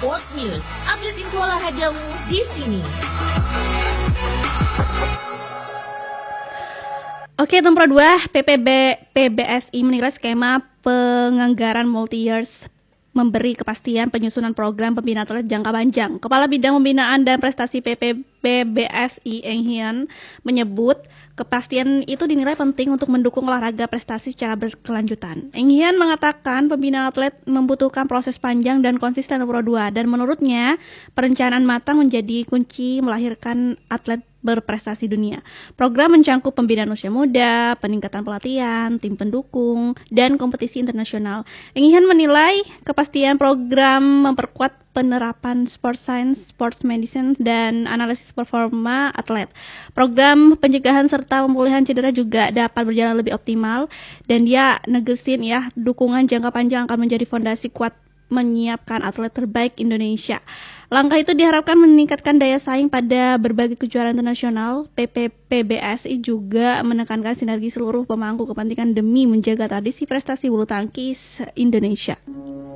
Sport News, update info olahragamu di sini. Oke, nomor 2, PBSI menilai skema penganggaran multi-years memberi kepastian penyusunan program pembinaan atlet jangka panjang. Kepala Bidang Pembinaan dan Prestasi PBSI Eng Hian menyebut kepastian itu dinilai penting untuk mendukung olahraga prestasi secara berkelanjutan. Eng Hian mengatakan pembinaan atlet membutuhkan proses panjang dan konsisten nomor 2, dan menurutnya perencanaan matang menjadi kunci melahirkan atlet berprestasi dunia. Program mencangkup pembinaan usia muda, peningkatan pelatihan, tim pendukung, dan kompetisi internasional. Eng Hian menilai kepastian program memperkuat penerapan sports science, sports medicine, dan analisis performa atlet. Program pencegahan serta pemulihan cedera juga dapat berjalan lebih optimal, dan dia negesin ya, dukungan jangka panjang akan menjadi fondasi kuat menyiapkan atlet terbaik Indonesia. Langkah itu diharapkan meningkatkan daya saing pada berbagai kejuaraan internasional. PBSI juga menekankan sinergi seluruh pemangku kepentingan demi menjaga tradisi prestasi bulu tangkis Indonesia.